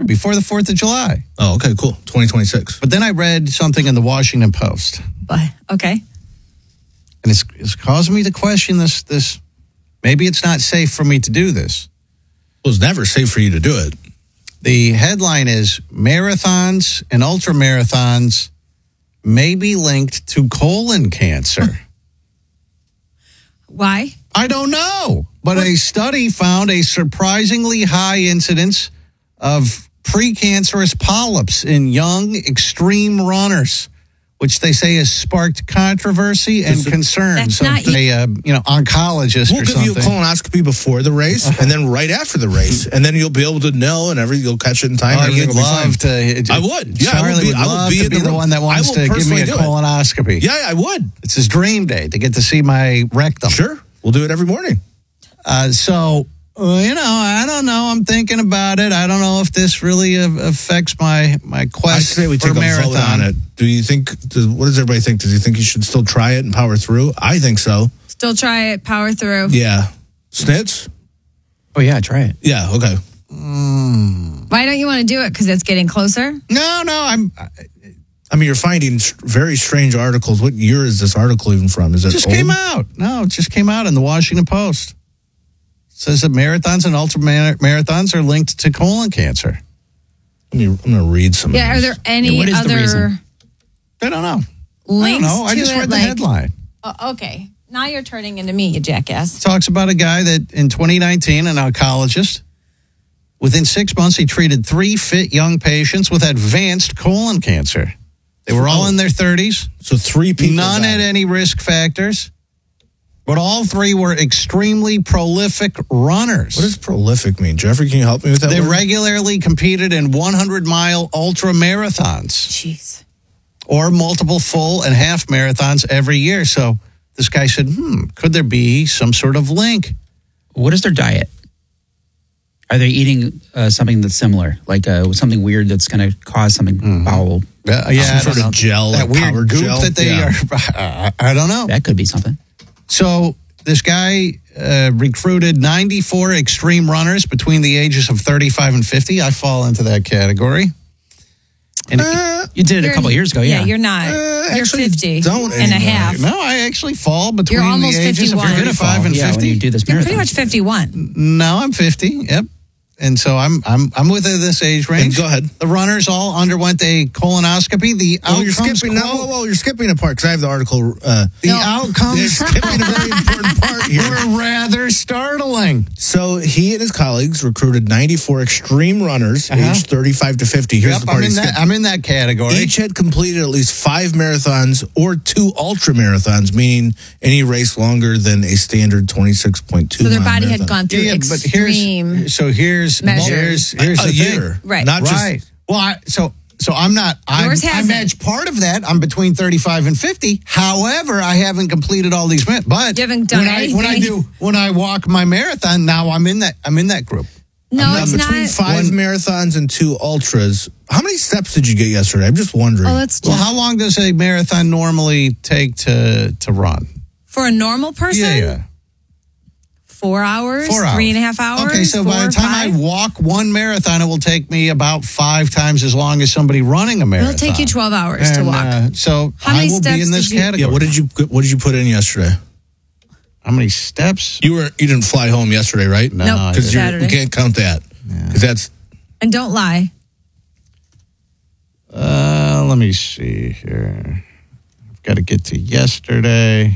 before the 4th of July. Oh, okay, cool. 2026. But then I read something in the Washington Post. Okay. And it's causing me to question this. Maybe it's not safe for me to do this. It was never safe for you to do it. The headline is marathons and ultramarathons may be linked to colon cancer. Why? I don't know. But a study found a surprisingly high incidence of precancerous polyps in young extreme runners, which they say has sparked controversy and concerns of a oncologist we'll or something. We'll give you a colonoscopy before the race and then right after the race, and then you'll be able to know and you'll catch it in time. Oh, you'd love to. I would. Yeah, Charlie I would be the one that wants to give me a colonoscopy. Yeah, I would. It's his dream day to get to see my rectum. Sure, we'll do it every morning. I don't know. I'm thinking about it. I don't know if this really affects my quest I say we for take marathon. a vote on it. Do you think? What does everybody think? Does you think you should still try it and power through? I think so. Still try it, power through. Yeah. Snits? Oh, yeah, try it. Yeah, okay. Why don't you want to do it? Because it's getting closer? No, I mean, you're finding very strange articles. What year is this article even from? Is it just old? came out. No, it just came out in the Washington Post. It says that marathons and ultramarathons are linked to colon cancer. I'm going to read some. Yeah, are there any what is the other reason? I don't know. links I just to read it? the headline. Okay. Now you're turning into me, you jackass. Talks about a guy that in 2019, an oncologist, within 6 months, he treated 3 fit young patients with advanced colon cancer. They were all in their 30s. So 3 people. None had any risk factors, but all 3 were extremely prolific runners. What does prolific mean? Jeffrey, can you help me with that? They word? regularly competed in 100-mile ultra marathons Jeez. or multiple full and half marathons every year. So this guy said, could there be some sort of link? What is their diet? Are they eating something that's similar, like something weird that's going to cause something bowel? Yeah, some sort of gel, that like weird power goop gel? that they are. I don't know. That could be something. So this guy recruited 94 extreme runners between the ages of 35 and 50. I fall into that category. And You did it a couple of years ago, yeah. You're not. You're actually 50 don't and a anymore. half. no, I actually fall between You're the almost ages 51. of 35 and yeah, 50. when you do this You're marathon. pretty much 51. No, I'm 50. Yep. And so I'm within this age range. Go ahead. The runners all underwent a colonoscopy. The Oh, you're outcomes skipping. quote, You're skipping a part because I have the article. the outcomes You're skipping a very important part here. were rather startling. So he and his colleagues recruited 94 extreme runners aged 35 to 50. Here's Yep, the part he skipped. I'm in that category. Each had completed at least 5 marathons or 2 ultra marathons, meaning any race longer than a standard 26.2. So their mile body marathon. had gone through but extreme. here's measures. here's a the year, thing. Right. Not Right. just. Well, so I'm not. Yours I'm hasn't. edged part of that. I'm between 35 and 50. However, I haven't completed all these. But You haven't done when I walk my marathon, now I'm in that group. No, Now, it's between not. 5 marathons and 2 ultras, how many steps did you get yesterday? I'm just wondering. Oh, let's Well, check. how long does a marathon normally take to run? For a normal person? Yeah. 4 hours? 4 hours. 3.5 hours? Okay, so by the time I walk one marathon, it will take me about 5 times as long as somebody running a marathon. It'll take you 12 hours to And, walk. So How I many will be steps in this did you- category. Yeah, what did you put in yesterday? How many steps? You didn't fly home yesterday, right? No, Nope. I Because didn't. we Saturday. can't count that. Because that's And don't lie. Let me see here. I've got to get to yesterday.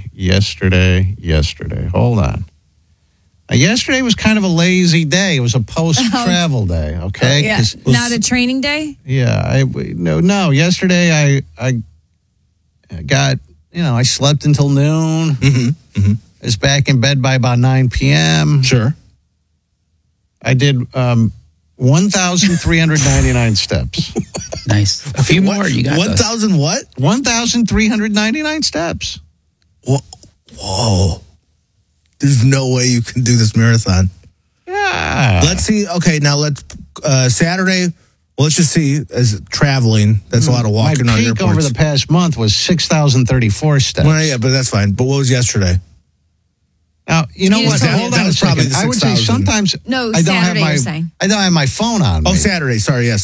Hold on. Yesterday was kind of a lazy day. It was a post-travel day, okay? Yeah. 'Cause- Not a training day? Yeah, no. Yesterday I got, I slept until noon. I was back in bed by about 9 p.m. sure. I did 1,399 steps. Nice. A few more, you got 1,000 what? 1,399 steps. Whoa. There's no way you can do this marathon. Yeah. Let's see. Okay, now let's Saturday. Well, let's just see. As traveling, that's a lot of walking My on peak airports. over the past month was 6,034 steps. Well, yeah, but that's fine. But what was yesterday? Now, you know You what? just told me. Hold That on a was probably second. the I would say 6,000. sometimes No, I don't have Saturday, my you're saying. I don't have my phone on me. Oh, Saturday. Sorry, yes.